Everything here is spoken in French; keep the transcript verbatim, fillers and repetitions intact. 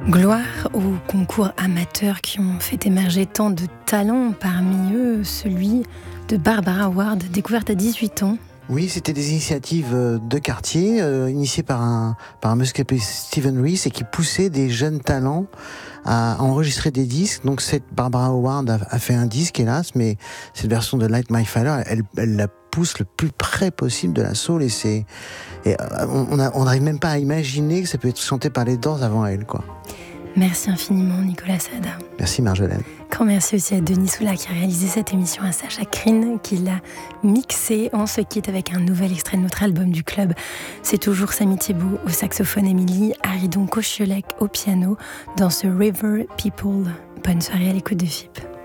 Gloire aux concours amateurs qui ont fait émerger tant de talents, parmi eux celui de Barbara Ward, découverte à dix-huit ans. Oui, c'était des initiatives de quartier, euh, initiées par un, par un monsieur qui s'appelait Steven Reese et qui poussait des jeunes talents à enregistrer des disques. Donc cette Barbara Ward a, a fait un disque, hélas, mais cette version de Light My Fire, elle, elle la pousse le plus près possible de la soul et c'est, et on n'arrive même pas à imaginer que ça peut être chanté par les Doors avant elle, quoi. Merci infiniment Nicolas Sada. Merci Marjolaine. Grand merci aussi à Denis Soula qui a réalisé cette émission, à Sacha Krine qui l'a mixée. On se quitte avec un nouvel extrait de notre album du club. C'est toujours Samy Thiebaud au saxophone, Émilie Haridon Koscielek au piano dans ce River People. Bonne soirée à l'écoute de F I P.